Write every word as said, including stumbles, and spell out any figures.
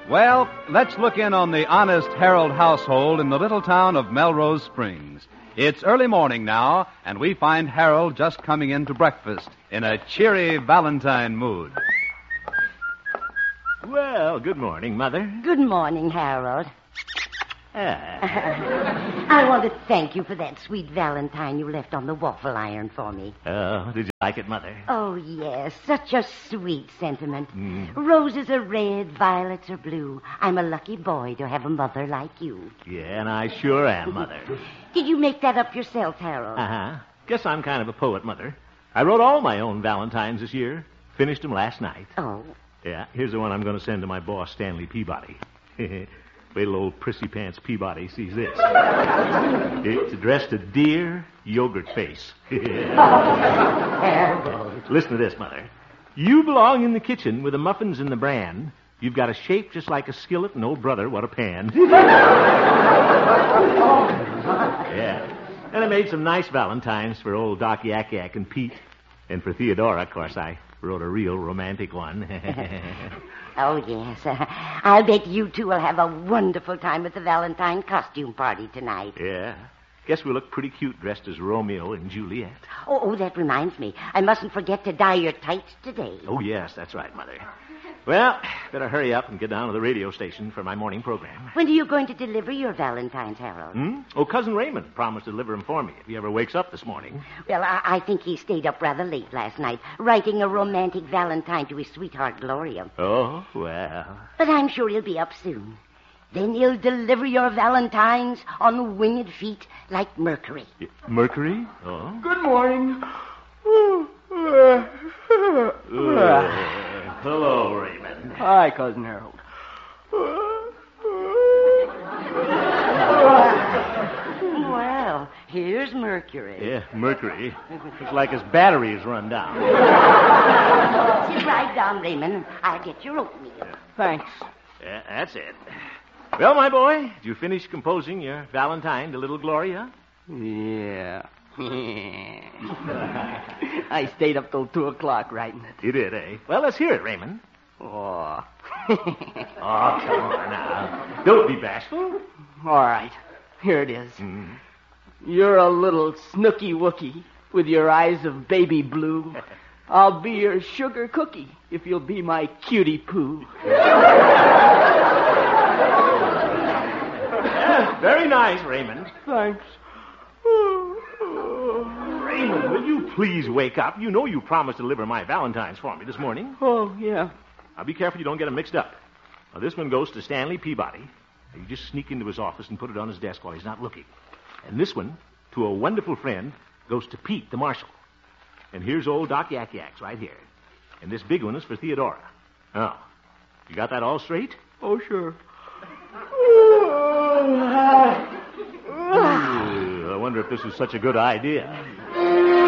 Well, let's look in on the honest Harold household in the little town of Melrose Springs. It's early morning now, and we find Harold just coming in to breakfast in a cheery Valentine mood. Well, good morning, Mother. Good morning, Harold. Ah. I want to thank you for that sweet Valentine you left on the waffle iron for me. Oh, did you like it, Mother? Oh, yes. Such a sweet sentiment. Mm. Roses are red, violets are blue. I'm a lucky boy to have a mother like you. Yeah, and I sure am, Mother. Did you make that up yourself, Harold? Uh-huh. Guess I'm kind of a poet, Mother. I wrote all my own Valentines this year. Finished them last night. Oh. Yeah, here's the one I'm going to send to my boss, Stanley Peabody. Wait till old Prissy Pants Peabody sees this. It's addressed to Dear Yogurt Face. Listen to this, Mother. You belong in the kitchen with the muffins and the bran. You've got a shape just like a skillet, and old brother, what a pan. Yeah. And I made some nice Valentines for old Doc Yak Yak and Pete. And for Theodora, of course, I wrote a real romantic one. Oh, yes. Uh, I'll bet you two will have a wonderful time at the Valentine costume party tonight. Yeah. Guess we look pretty cute dressed as Romeo and Juliet. Oh, oh, that reminds me. I mustn't forget to dye your tights today. Oh, yes, that's right, Mother. Well, better hurry up and get down to the radio station for my morning program. When are you going to deliver your Valentines, Harold? Hmm? Oh, Cousin Raymond promised to deliver them for me if he ever wakes up this morning. Well, I, I think he stayed up rather late last night, writing a romantic Valentine to his sweetheart, Gloria. Oh, well. But I'm sure he'll be up soon. Then he'll deliver your Valentines on winged feet like Mercury. Mercury? Oh. Good morning. Uh, hello, Raymond. Hi, Cousin Harold. Well, here's Mercury. Yeah, Mercury. Looks like his battery's run down. Sit right down, Raymond. I'll get your oatmeal. Thanks. Yeah, that's it. Well, my boy, did you finish composing your Valentine to little Gloria? Yeah. I stayed up till two o'clock writing it. You did, eh? Well, let's hear it, Raymond. Oh. Oh, come on now. Don't be bashful. All right. Here it is. Mm. You're a little snooky wookie with your eyes of baby blue. I'll be your sugar cookie if you'll be my cutie poo. Yeah, very nice, Raymond. Thanks. Raymond, will you please wake up? You know you promised to deliver my Valentines for me this morning. Oh, yeah. Now, be careful you don't get them mixed up. Now, this one goes to Stanley Peabody. You just sneak into his office and put it on his desk while he's not looking. And this one, to a wonderful friend, goes to Pete, the marshal. And here's old Doc Yak Yaks right here. And this big one is for Theodora. Oh, you got that all straight? Oh, sure. Ooh, I wonder if this is such a good idea.